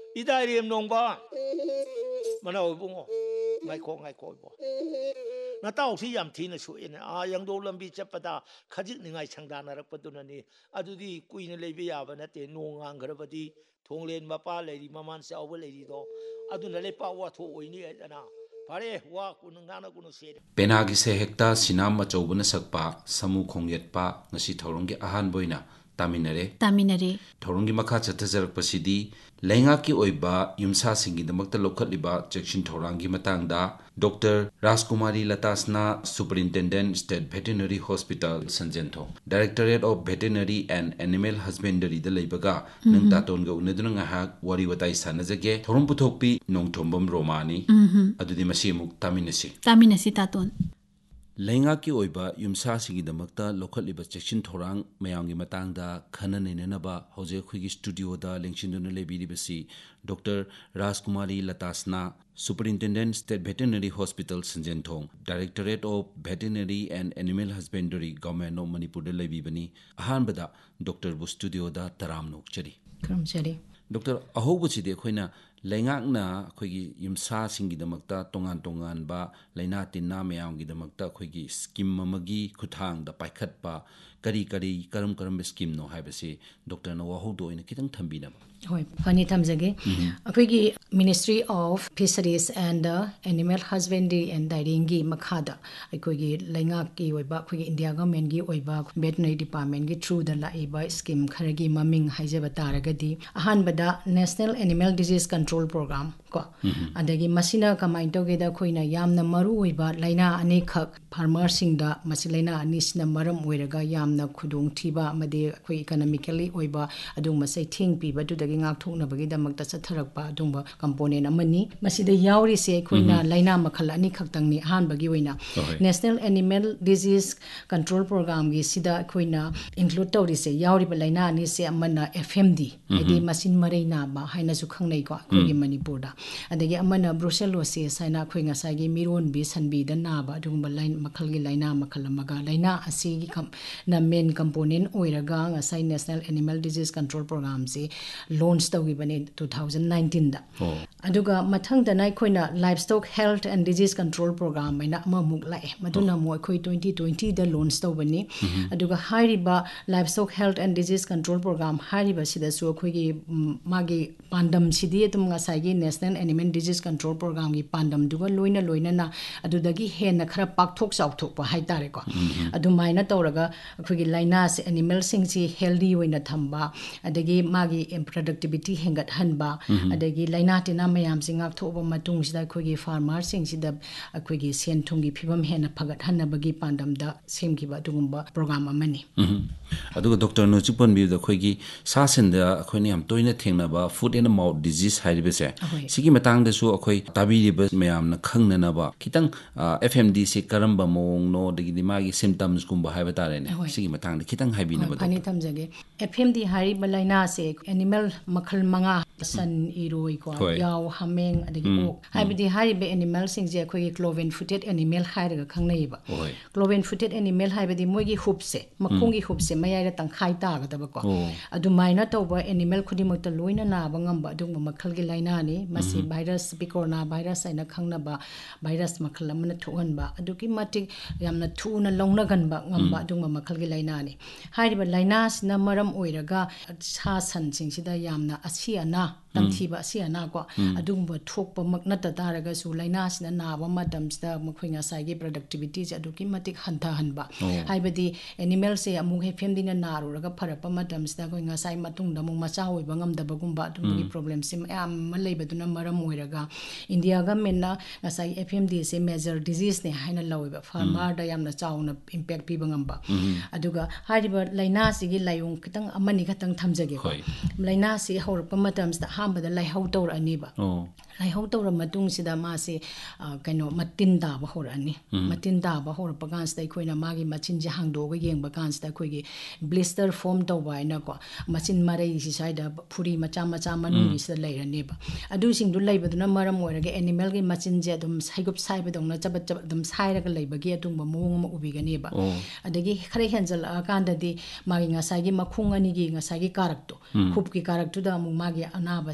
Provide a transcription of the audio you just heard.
Idariam nongba Manao bungo ngai ko bo na taw si yam thina su in yang do lambi chapada khajik ningai changda na rak paduna ni adudi kuina lebi yaba na te nongang grabadi thonglen mapa leiri maman se awal leiri do aduna le pa wa tho oini ana pare wa kunanga na kunu se Penagi se hekta sinam achobuna sakpa samu khongyet pa ngasi thorongge ahan boina taminare thoronggi makha chathajarak pasidi lenga ki oiba yumsa singi damakta lokhatliba chekshin thorangi matangda Dr. Rajkumari Latasna, Superintendent State Veterinary Hospital, Sanjentho, Directorate of Veterinary and Animal Husbandry, the Labaga, Nuntatongo, Nedunanga, Wariwatai Sanazake, Torumputopi, Nongtombum Romani, Adudimasimu, Taminasi Taton. Lenga ki oiba yumsa singi damakta lokhatliba chekshin thorang mayamgi matangda khana nenaba hoje khuigi studio da lengchinduna lebiribasi Dr. Rajkumari Latasna, Superintendent State Veterinary Hospital, Sanjenthong, Directorate of Veterinary and Animal Husbandry, Government of Manipur da lebibani ahanbada Dr. Bu studio da taramnok chari Dr. Ahobuchide khoina Lengakna khoigi yumsa singi damakta tongan ba laina tinna mayamgi damakta khoigi scheme mamagi khuthang da paikhatpa kari karam scheme no haibase Dr. no wahodo ina kitang thambina Hoi Pani Tamjage Akwigi Ministry of Fisheries and Animal Husbandry and Dairying gi makhada akwigi laingak ki oiba akwigi India government gi oiba veterinary department gi through the laiba scheme kharagi maming haijaba taragadi ahanbada National Animal Disease Control Program ko adagi masina kamai togeda khoina yamna maru oiba laina ani khak farmer singda masilaina anisna maram oiraga yamna khudong thiba amade akhoi economically oiba adung masai thing piba du ngak thokna bagi damakta chatharakpa dungba component amani masida yauri se khoina laina makhal ani khaktang ni han bagi oina National Animal Disease Control Program gi sida khoina include tawri se yauri ba laina ani se amana FMD edi masin mareina ba haina su khangnai ko khogi manipur da adagi amana brucellosis haina khoinga sagi miron bi sanbi da na ba dungba line makhal gi laina makhal amaga laina asi gi na main component oiraga ngasai National Animal Disease Control Program se launch tawibane 2019 da aduga mathang da nai khoina livestock health and disease control program aina amamuk lai maduna mo khoi 2020 da launch tawbani aduga hairiba livestock health and disease control program hairiba sida su khoi gi magi pandam sidi tum ngasai gi National Animal Disease Control Program gi pandam duga loina na adudagi hena khara pakthok chauthok pa haitare ko adumaina tawraga khoi gi laina se animal sing si healthy oina thamba adagi magi productivity hengat hanba adagi laina tina mayam singak thoba matung sida khogi farmer sing sida khogi sen thungi phibam hena phagat hanabagi pandam da semgiba dugumba program amani aduga Dr. no chupon bi da khogi sa sen da khoini am toina thengna ba foot and mouth disease haibese sigi matang da su khoi tabiri ba mayam na khangna na ba kitang FMD se karamba mong no dagi dimagi symptoms kumba haiba tare ne sigi matang da kitang haibina ba pani tamjage FMD hari balaina se animal makhal manga san iroi ko yaw hameng adagi ok haibidi hari be animal sing je khoi cloven footed animal hairaga khangnai ba cloven footed animal haibidi moigi hupse makhungi hupse mayai tangkhai ta ga daba ko adumaina tawba animal khudimakta loina na ba ngamba adung makhal gi laina ni masi virus corona virus aina khangna ba virus makhal amna thohan ba aduki matik yamna thuna longna gan ba ngamba adung makhal gi laina ni hairiba laina sina maram oiraga sa san sing sida yamna asiana tamthiba asiana ko adungba thokpa makna ta taraga su laina sina na ba matamsda mukhoinga saigi productivity ja aduki matik hantha hanba haibadi animal se amuk he family na naru raga pharapa matamsda ko nga sai matung da mung macha hoiba ngamda bagumba adumgi problem sim am malaibaduna maram oiraga India government na ngasai FMD se major disease ne haina lawiba farmer da yamna chauna impact pi bangamba aduga hariba laina sigi layung kitang amani khatang thamjage ko laina si horpa matamsda hambada laihau tawra aniba laihau tawra matung sida ma se kaino matin da ba horani matin da ba hor pagan sta khoina magi machin je hangdo ga yeng ba kan sta khoigi blister form tawba ina ko machin marei si saida phuri macha manu is lairani ba adu sing du laibaduna maram oiraga animal gi machin je dum saigup saiba dongna chabat dum sairaga laibagi atungba mong ma ubigani ba adagi khare henjal akanda di magi ngasai gi makhung ani gi ngasai gi karakto khub gi karaktu da mung magi anaba